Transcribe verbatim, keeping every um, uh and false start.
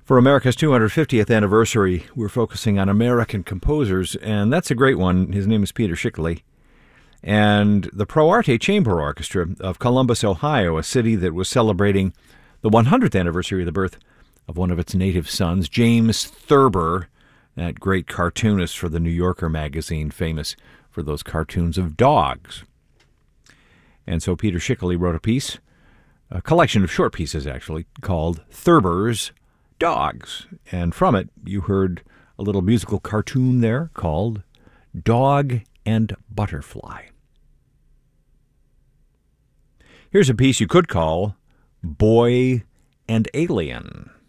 For America's two hundred fiftieth anniversary, we're focusing on American composers, and that's a great one. His name is Peter Schickele. And the Pro Arte Chamber Orchestra of Columbus, Ohio, a city that was celebrating the one hundredth anniversary of the birth of one of its native sons, James Thurber, that great cartoonist for the New Yorker magazine, famous for those cartoons of dogs. And so Peter Schickele wrote a piece, a collection of short pieces actually, called Thurber's Dogs. And from it, you heard a little musical cartoon there called Dog and Butterfly. Here's a piece you could call Boy and Alien.